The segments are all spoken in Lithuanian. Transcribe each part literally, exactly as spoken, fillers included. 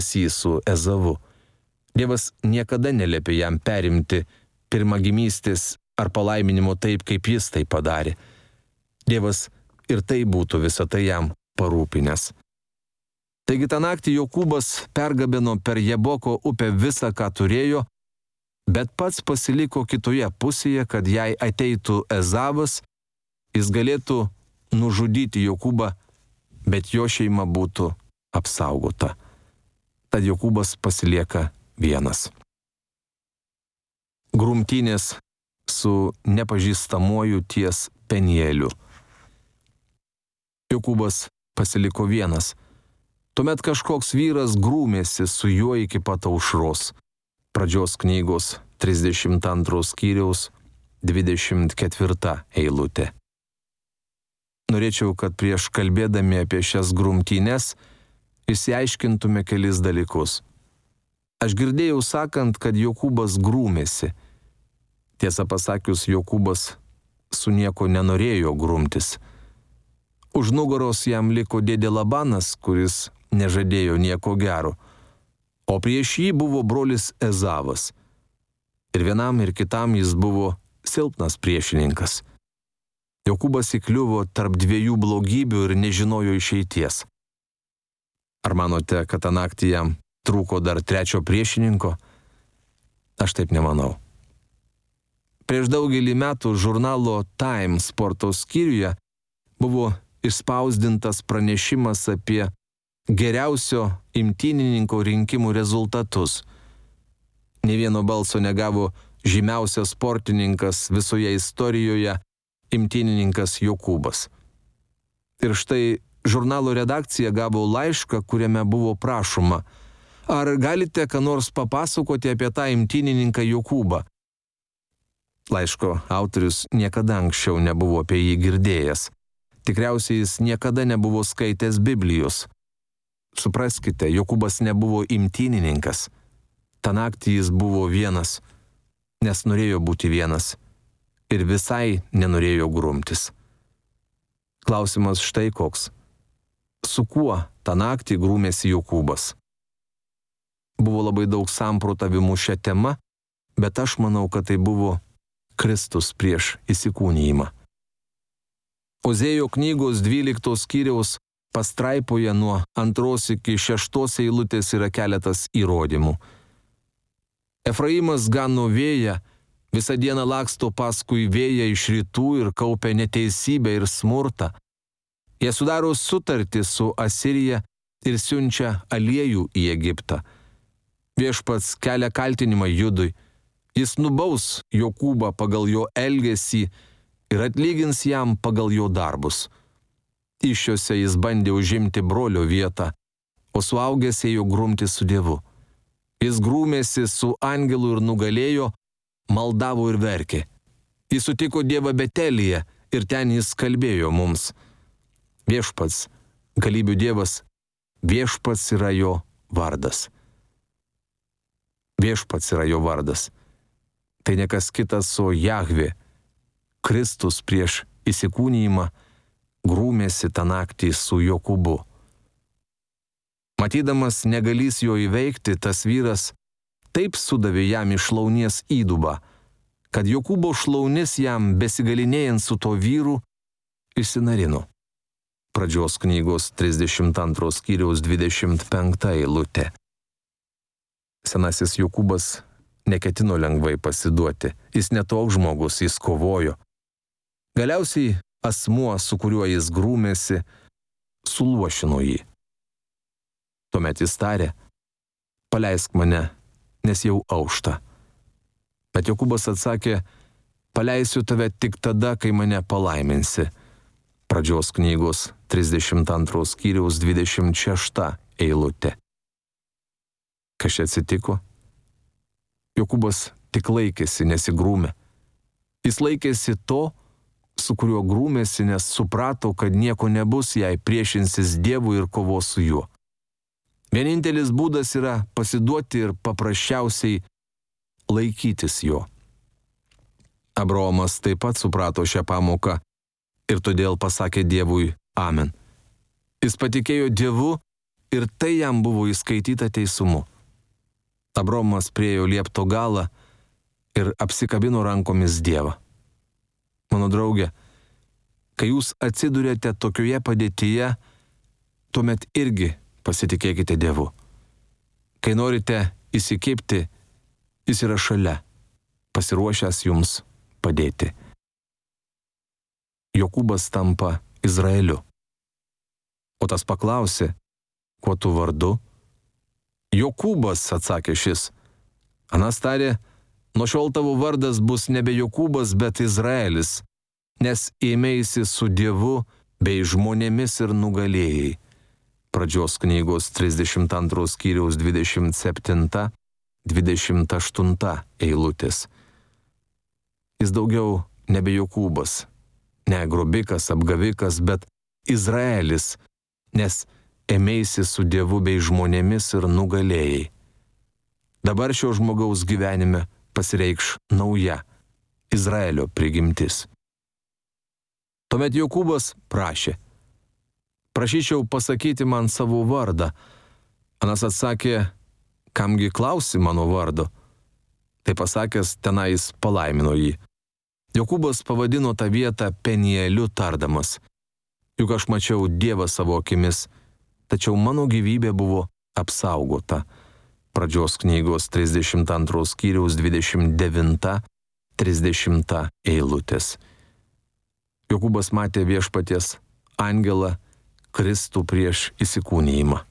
jį su Ezavu. Dievas niekada neliepė jam perimti pirmagimystės ar palaiminimo taip, kaip jis tai padarė. Dievas ir tai būtų visą tai jam parūpinęs. Taigi tą naktį Jokūbas pergabeno per Jaboko upę visą, ką turėjo, bet pats pasiliko kitoje pusėje, kad jei ateitų Ezavas, jis galėtų nužudyti Jokūbą, bet jo šeima būtų apsaugota. Tad Jokūbas pasilieka vienas. Grumtynės su nepažįstamuoju ties Penieliu. Jokūbas pasiliko vienas. Tuomet kažkoks vyras grūmėsi su juo iki pat aušros. Pradžios knygos trisdešimt antros skyriaus dvidešimt ketvirta eilutė. Norėčiau, kad prieš kalbėdami apie šias grumtynes išsiaiškintume kelis dalykus. Aš girdėjau sakant, kad Jokūbas grūmėsi. Tiesą pasakius, Jokūbas su nieko nenorėjo grumtis. Už nugaros jam liko dėdė Labanas, kuris nežadėjo nieko gero, o prieš jį buvo brolis Ezavas. Ir vienam ir kitam jis buvo silpnas priešininkas. Jokūbas įkliuvo tarp dviejų blogybių ir nežinojo išeities. Ar manote, kad tą naktį jam trūko dar trečio priešininko? Aš taip nemanau. Prieš daugelį metų žurnalo Time sporto skyriuje buvo išspausdintas pranešimas apie geriausio imtynininko rinkimų rezultatus. Nė vieno balso negavo žymiausias sportininkas visoje istorijoje, imtynininkas Jokūbas. Ir štai žurnalo redakcija gavo laišką, kuriame buvo prašoma: ar galite ką nors papasakoti apie tą imtynininką Jokūbą? Laiško autorius niekada anksčiau nebuvo apie jį girdėjęs. Tikriausiai jis niekada nebuvo skaitęs Biblijos. Supraskite, Jokūbas nebuvo imtynininkas. Ta naktį jis buvo vienas, nes norėjo būti vienas ir visai nenorėjo grumtis. Klausimas štai koks. Su kuo tą naktį grūmėsi Jokūbas? Buvo labai daug samprotavimų šią temą, bet aš manau, kad tai buvo Kristus prieš įsikūnijimą. Ozėjo knygos dvyliktos skyriaus pastraipoje nuo antros iki šeštos eilutės yra keletas įrodymų. Efraimas gano vėją, visą dieną laksto paskui vėją iš rytų ir kaupia neteisybę ir smurtą. Jie sudaro sutartį su Asirija ir siunčia aliejų į Egiptą. Viešpats kelia kaltinimą Judui. Jis nubaus Jokūbą pagal jo elgesį ir atlygins jam pagal jo darbus. Įsčiose jis bandė užimti brolio vietą, o suaugęs ėjo grumti su Dievu. Jis grūmėsi su angelu ir nugalėjo, maldavo ir verkė. Jis sutiko Dievą Betelyje ir ten jis kalbėjo mums: Viešpats, galybių Dievas, Viešpats yra jo vardas. Viešpats yra jo vardas. Tai ne kas kitas, o Jahvė. Kristus prieš įsikūnijimą grūmėsi tą naktį su Jokūbu. Matydamas negalys jo įveikti, tas vyras taip sudavė jam iš šlaunies įdubą, kad Jokūbo šlaunis jam besigalinėjant su to vyru išsinarino. Pradžios knygos trisdešimt antros skyriaus dvidešimt penkta eilutė. Senasis Jokūbas neketino lengvai pasiduoti. Jis netoks žmogus, jis kovojo. Galiausiai asmuo, su kuriuo jis grūmėsi, suluošino jį. Tuomet jis tarė: paleisk mane, nes jau aušta. Bet Jokūbas atsakė: paleisiu tave tik tada, kai mane palaiminsi. Pradžios knygos trisdešimt antros skyriaus dvidešimt šešta eilutė. Kas čia atsitiko? Jokūbas tik laikėsi, nesigrūmė. Jis laikėsi to, su kuriuo grūmėsi, nes suprato, kad nieko nebus, jei priešinsis Dievui ir kovos su juo. Vienintelis būdas yra pasiduoti ir paprasčiausiai laikytis jo. Abraomas taip pat suprato šią pamoką ir todėl pasakė Dievui amen. Jis patikėjo Dievu ir tai jam buvo įskaityta teisumu. Abraomas priejo liepto galą ir apsikabino rankomis Dievą. Mano draugė, kai jūs atsidurėte tokioje padėtyje, tuomet irgi pasitikėkite Dievu. Kai norite įsikibti, jis yra šalia, pasiruošęs jums padėti. Jokūbas tampa Izraeliu. O tas paklausė, kuo tu vardu? Jokūbas, atsakė šis. Anas tarė, nuo šiol tavo vardas bus nebe Jokūbas, bet Izraelis, nes ėmėsi su Dievu bei žmonėmis ir nugalėjai. Pradžios knygos trisdešimt antros skyriaus dvidešimt septinta dvidešimt aštunta eilutės. Jis daugiau nebe Jokūbas, ne grobikas, apgavikas, bet Izraelis, nes ėmėsi su Dievu bei žmonėmis ir nugalėjai. Dabar šio žmogaus gyvenime pasireikš nauja Izraelio prigimtis. Tuomet Jokūbas prašė, prašyčiau pasakyti man savo vardą. Anas atsakė, kamgi klausi mano vardo? Tai pasakęs, tenais palaimino jį. Jokūbas pavadino tą vietą Penieliu tardamas. Juk aš mačiau Dievą savo akimis, tačiau mano gyvybė buvo apsaugota. Pradžios knygos trisdešimt antros skyriaus dvidešimt devinta trisdešimta eilutės. Jokūbas matė viešpaties angelą Kristų prieš įsikūnijimą.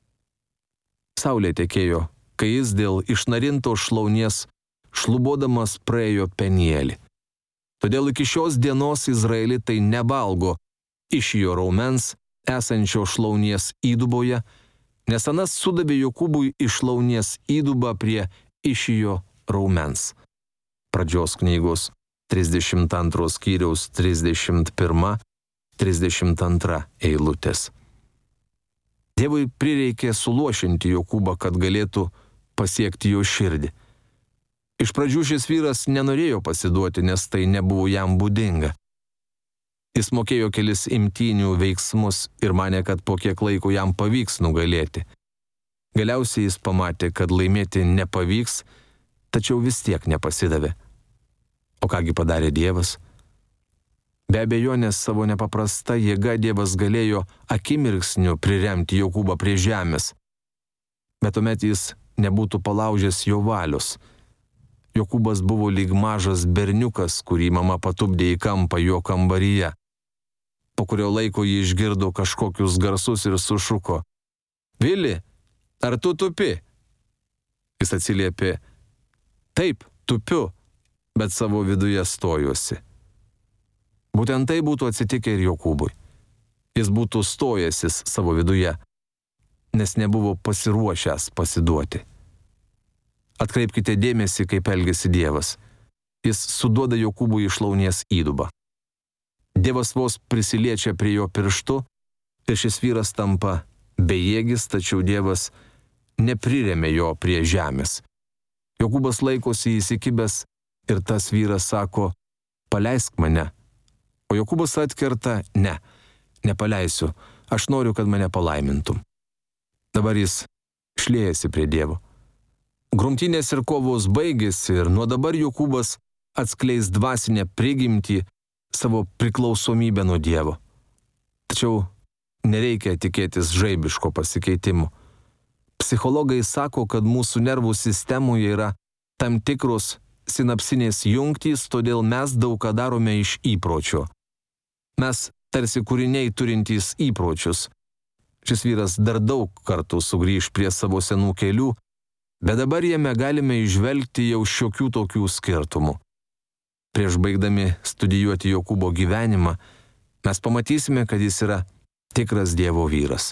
Saulė tekėjo, kai jis dėl išnarintos šlaunies šlubodamas praėjo Penielį. Todėl iki šios dienos izraelitai nevalgo iš jo raumens esančio šlaunies įduboje, nes anas sudavė Jokūbui iš šlaunies įdubą prie išijo raumens. Pradžios knygos trisdešimt antros skyriaus trisdešimt pirma trisdešimt antra eilutės. Dievui prireikė suluošinti Jokūbą, kad galėtų pasiekti jo širdį. Iš pradžių šis vyras nenorėjo pasiduoti, nes tai nebuvo jam būdinga. Jis mokėjo kelis imtynių veiksmus ir manė, kad po kiek laiko jam pavyks nugalėti. Galiausiai jis pamatė, kad laimėti nepavyks, tačiau vis tiek nepasidavė. O kągi padarė Dievas? Be abejonės savo nepaprasta jėga Dievas galėjo akimirksniu priremti Jokūbą prie žemės, bet tuomet jis nebūtų palaužęs jo valios. Jokūbas buvo lyg mažas berniukas, kurį mama patupdė į kampą jo kambaryje. Po kurio laiko jį išgirdo kažkokius garsus ir sušuko. Vili, ar tu tupi? Jis atsiliepė, taip, tupiu, bet savo viduje stojuosi. Būtent tai būtų atsitikę ir Jokūbui. Jis būtų stojęsis savo viduje, nes nebuvo pasiruošęs pasiduoti. Atkreipkite dėmesį, kaip elgėsi Dievas. Jis suduoda Jokūbui iš šlaunies įdubą. Dievas vos prisiliečia prie jo pirštu ir šis vyras tampa bejėgis, tačiau Dievas nepriremė jo prie žemės. Jokūbas laikosi įsikibęs ir tas vyras sako, paleisk mane. O Jokūbas atkerta, ne, nepaleisiu, aš noriu, kad mane palaimintum. Dabar jis šliejasi prie Dievo. Grumtynės ir kovos baigėsi ir nuo dabar Jokūbas atskleis dvasinę prigimtį, savo priklausomybę nuo Dievo. Tačiau nereikia tikėtis žaibiško pasikeitimo. Psichologai sako, kad mūsų nervų sistemoje yra tam tikros sinapsinės jungtys, todėl mes daug ką darome iš įpročio. Mes tarsi kūriniai turintys įpročius. Šis vyras dar daug kartų sugrįž prie savo senų kelių, bet dabar jame galime įžvelgti jau šiokių tokių skirtumų. Prieš baigdami studijuoti Jokūbo gyvenimą, mes pamatysime, kad jis yra tikras Dievo vyras.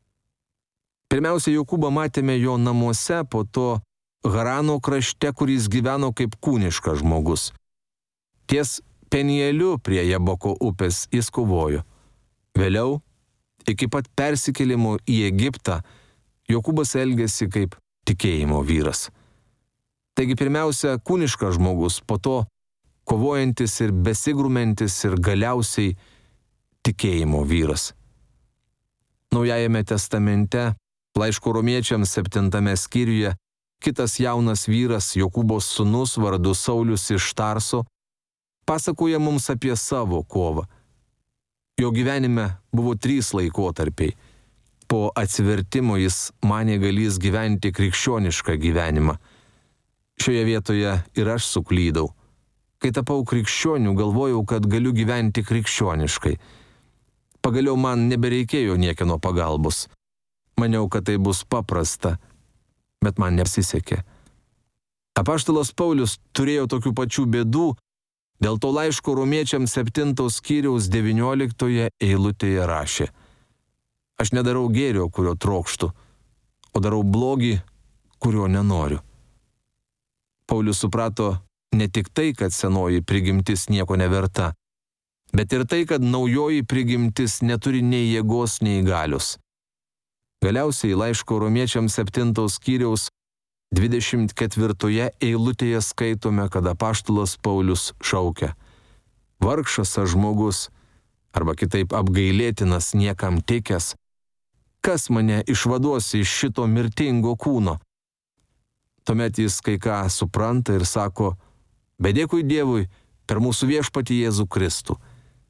Pirmiausia, Jokūbą matėme jo namuose, po to Harano krašte, kur jis gyveno kaip kūniškas žmogus. Ties Penieliu prie Jaboko upės jis kovojo. Vėliau, iki pat persikėlimo į Egiptą, Jokūbas elgėsi kaip tikėjimo vyras. Taigi pirmiausia, kūniškas žmogus, po to kovojantis ir besigrumentis ir galiausiai tikėjimo vyras. Naujajame testamente Laiško romiečiams septintame skyriuje kitas jaunas vyras, Jokūbo sūnus vardu Saulius iš Tarso, pasakoja mums apie savo kovą. Jo gyvenime buvo trys laikotarpiai. Po atsivertimo jis manė galys gyventi krikščionišką gyvenimą. Šioje vietoje ir aš suklydau. Kai tapau krikščioniu, galvojau, kad galiu gyventi krikščioniškai. Pagaliau man nebereikėjo niekieno pagalbos. Maniau, kad tai bus paprasta, bet man nesisekė. Apaštalas Paulius turėjo tokių pačių bėdų, dėl to laiško romiečiams septintos skyriaus devynioliktoje eilutėje rašė: Aš nedarau gėrio, kurio trokštu, o darau blogį, kurio nenoriu. Paulius suprato ne tik tai, kad senoji prigimtis nieko neverta, bet ir tai, kad naujoji prigimtis neturi nei jėgos, nei galios. Galiausiai laiško romiečiams septintos skyriaus dvidešimt ketvirtoje eilutėje skaitome, kad apaštalas Paulius šaukia: Vargšas aš žmogus, arba kitaip apgailėtinas niekam tikęs, kas mane išvaduos iš šito mirtingo kūno? Tuomet jis kai ką supranta ir sako: Bet dėkui Dievui per mūsų viešpatį Jėzų Kristų.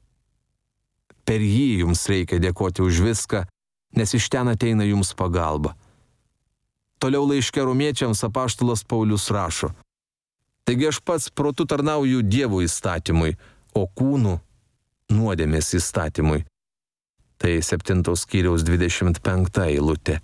Per jį jums reikia dėkoti už viską, nes iš ten ateina jums pagalba. Toliau laiške romiečiams apaštalas Paulius rašo: Taigi aš pats protu tarnauju Dievo įstatymui, o kūnu nuodėmės įstatymui. Tai septintos skyriaus dvidešimt penkta eilutė.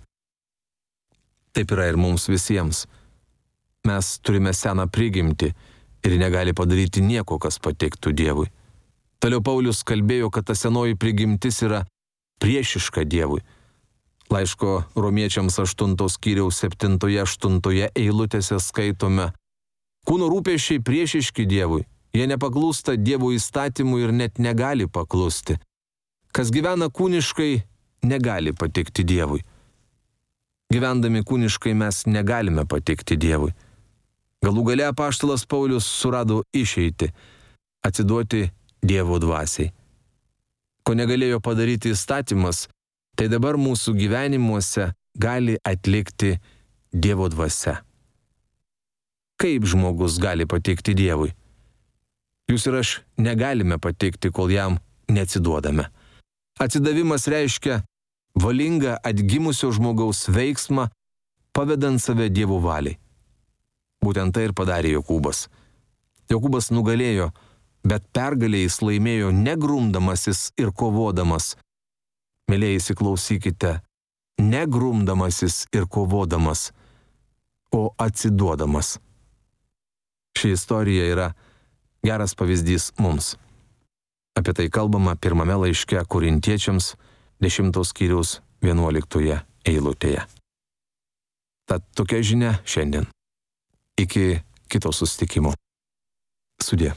Taip yra ir mums visiems. Mes turime seną prigimtį ir negali padaryti nieko, kas patiktų Dievui. Toliau Paulius kalbėjo, kad ta senoji prigimtis yra priešiška Dievui. Laiško romiečiams aštuntos skyriaus septintoje aštuntoje eilutėse skaitome: Kūno rūpesčiai priešiški Dievui, jie nepaklūsta Dievo įstatymui ir net negali paklusti. Kas gyvena kūniškai, negali patikti Dievui. Gyvendami kūniškai mes negalime patikti Dievui. Galų gale apaštalas Paulius surado išeitį – atsiduoti Dievo dvasiai. Ko negalėjo padaryti įstatymas, tai dabar mūsų gyvenimuose gali atlikti Dievo dvasia. Kaip žmogus gali patikti Dievui? Jūs ir aš negalime patikti, kol jam neatsiduodame. Atsidavimas reiškia valingą atgimusio žmogaus veiksmą, pavedant save Dievo valiai. Būtent tai ir padarė Jokūbas. Jokūbas nugalėjo, bet pergalę jis laimėjo negrumdamasis ir kovodamas. Mėlėjai, įsiklausykite, negrumdamasis ir kovodamas, o atsiduodamas. Ši istorija yra geras pavyzdys mums. Apie tai kalbama pirmame laiške Korintiečiams dešimtos skyriaus vienuoliktoje eilutėje. Tad tokia žinia šiandien. Iki kito susitikimo. Sudie.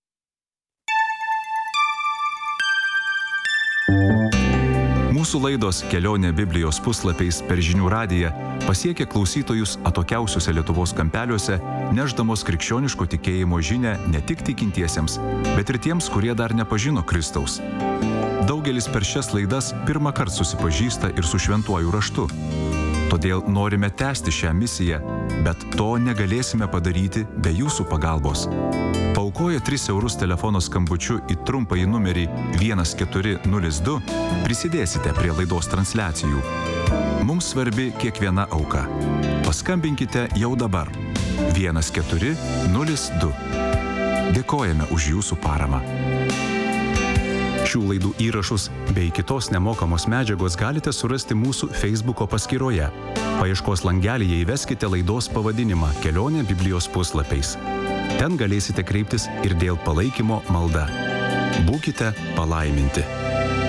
Mūsų laidos Kelionė Biblijos puslapiais per žinių radiją pasiekia klausytojus atokiausiuose Lietuvos kampeliuose, nešdamos krikščioniško tikėjimo žinią ne tik tikintiesiems, bet ir tiems, kurie dar nepažino Kristaus. Daugelis per šias laidas pirmą kartą susipažįsta ir su šventuoju raštu. Todėl norime tęsti šią misiją, bet to negalėsime padaryti be jūsų pagalbos. Paaukoję tris eurus telefono skambučiu į trumpąjį numerį vienas keturi nulis du prisidėsite prie laidos transliacijų. Mums svarbi kiekviena auka. Paskambinkite jau dabar vienas keturi nulis du. Dėkojame už jūsų paramą. Šių laidų įrašus bei kitos nemokamos medžiagos galite surasti mūsų Facebooko paskyroje. Paieškos langelyje įveskite laidos pavadinimą Kelionė Biblijos puslapiais. Ten galėsite kreiptis ir dėl palaikymo malda. Būkite palaiminti.